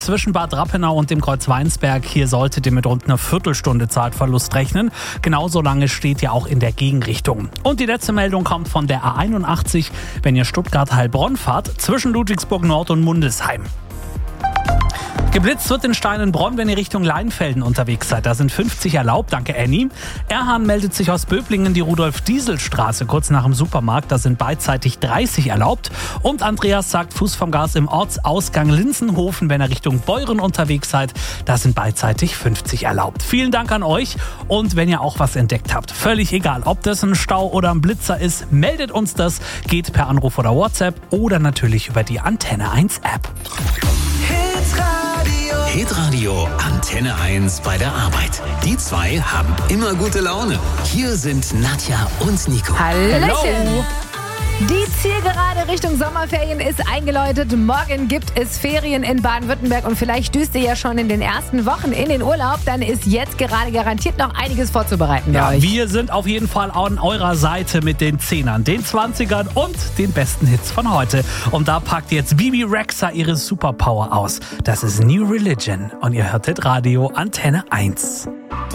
Zwischen Bad Rappenau und dem Kreuz Weinsberg, hier solltet ihr mit rund einer Viertelstunde Zeitverlust rechnen. Genauso lange steht ihr auch in der Gegenrichtung. Und die letzte Meldung kommt von der A81, wenn ihr Stuttgart-Heilbronn fahrt, zwischen Ludwigsburg Nord und Mundesheim. Geblitzt wird in Steinenbronn, wenn ihr Richtung Leinfelden unterwegs seid. Da sind 50 erlaubt, danke Annie. Erhan meldet sich aus Böblingen, die Rudolf-Diesel-Straße, kurz nach dem Supermarkt. Da sind beidseitig 30 erlaubt. Und Andreas sagt, Fuß vom Gas im Ortsausgang Linsenhofen, wenn ihr Richtung Beuren unterwegs seid. Da sind beidseitig 50 erlaubt. Vielen Dank an euch. Und wenn ihr auch was entdeckt habt, völlig egal, ob das ein Stau oder ein Blitzer ist, meldet uns das. Geht per Anruf oder WhatsApp oder natürlich über die Antenne 1 App. Hitradio Antenne 1 bei der Arbeit. Die zwei haben immer gute Laune. Hier sind Nadja und Nico. Hallöchen. Die Zielgerade Richtung Sommerferien ist eingeläutet. Morgen gibt es Ferien in Baden-Württemberg und vielleicht düst ihr ja schon in den ersten Wochen in den Urlaub. Dann ist jetzt gerade garantiert noch einiges vorzubereiten bei euch. Wir sind auf jeden Fall an eurer Seite mit den 10ern, den 20ern und den besten Hits von heute. Und da packt jetzt Bibi Rexha ihre Superpower aus. Das ist New Religion und ihr hört Hitradio Antenne 1.